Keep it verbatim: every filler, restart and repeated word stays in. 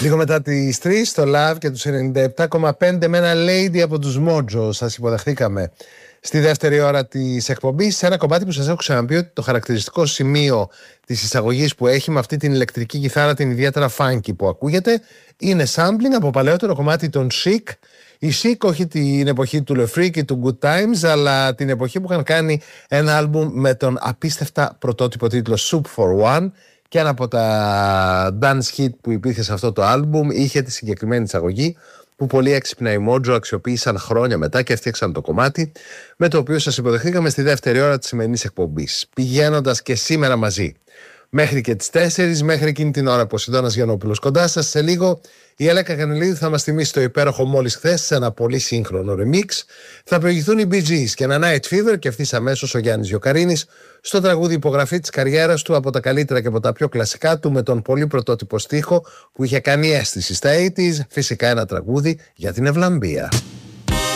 Λίγο μετά τις τρεις στο Love και τους ενενήντα επτά κόμμα πέντε με ένα Lady από τους Mojo. Σας υποδεχτήκαμε στη δεύτερη ώρα της εκπομπής σε ένα κομμάτι που σας έχω ξαναπεί ότι το χαρακτηριστικό σημείο της εισαγωγής που έχει με αυτή την ηλεκτρική κιθάρα, την ιδιαίτερα funky που ακούγεται, είναι sampling από παλαιότερο κομμάτι των Chic. Η Chic όχι την εποχή του Le Freak και του Good Times, αλλά την εποχή που είχαν κάνει ένα άλμπουμ με τον απίστευτα πρωτότυπο τίτλο Soup for One. Και ένα από τα dance hit που υπήρχε σε αυτό το άλμπουμ είχε τη συγκεκριμένη εισαγωγή που πολύ έξυπνα οι Mojo αξιοποίησαν χρόνια μετά και έφτιαξαν το κομμάτι με το οποίο σας υποδεχτήκαμε στη δεύτερη ώρα της σημερινής εκπομπής, πηγαίνοντας και σήμερα μαζί μέχρι και τις τέσσερις, μέχρι εκείνη την ώρα που ο Συντώνας Γιαννόπουλος κοντά σας. Σε λίγο η Έλενα Καγανελίδου θα μας θυμίσει το υπέροχο μόλις χθες σε ένα πολύ σύγχρονο remix. Θα προηγηθούν οι Bee Gees και ένα Night Fever και ευθύς αμέσως ο Γιάννης Γιοκαρίνης στο τραγούδι υπογραφή της καριέρας του, από τα καλύτερα και από τα πιο κλασικά του, με τον πολύ πρωτότυπο στίχο που είχε κάνει αίσθηση στα ογδόντα, φυσικά ένα τραγούδι για την ευλαμπία.